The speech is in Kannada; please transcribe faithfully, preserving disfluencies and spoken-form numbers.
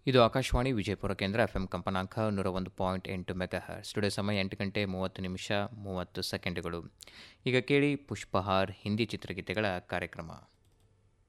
ಇದು ಆಕಾಶವಾಣಿ ವಿಜಯಪುರ ಕೇಂದ್ರ ಎಫ್ ಎಂ ಕಂಪನಾಂಕ ನೂರ ಒಂದು ಪಾಯಿಂಟ್ ಎಂಟು ಮೆಗಾ ಹರ್ಟ್ಸ್. ಸ್ಟುಡಿಯೋ ಸಮಯ ಎಂಟು ಗಂಟೆ ಮೂವತ್ತು ನಿಮಿಷ ಮೂವತ್ತು ಸೆಕೆಂಡುಗಳು. ಈಗ ಕೇಳಿ ಪುಷ್ಪಹಾರ್ ಹಿಂದಿ ಚಿತ್ರಗೀತೆಗಳ ಕಾರ್ಯಕ್ರಮ.